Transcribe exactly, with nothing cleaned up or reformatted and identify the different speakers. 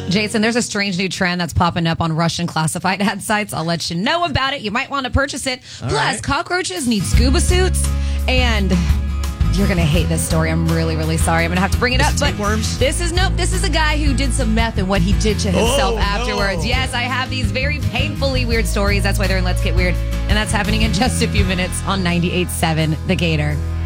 Speaker 1: Jason, there's a strange new trend that's popping up on Russian classified ad sites. I'll let you know about it. You might want to purchase it.
Speaker 2: All
Speaker 1: Plus,
Speaker 2: right.
Speaker 1: cockroaches need scuba suits. And you're going to hate this story. I'm really, really sorry. I'm going to have to bring it
Speaker 2: Is
Speaker 1: up.
Speaker 2: it
Speaker 1: But
Speaker 2: tapeworms?
Speaker 1: this is, nope, this is a guy who did some meth and what he did to himself
Speaker 2: Oh,
Speaker 1: afterwards.
Speaker 2: no.
Speaker 1: Yes, I have these very painfully weird stories. That's why they're in Let's Get Weird. And that's happening in just a few minutes on ninety-eight point seven The Gator.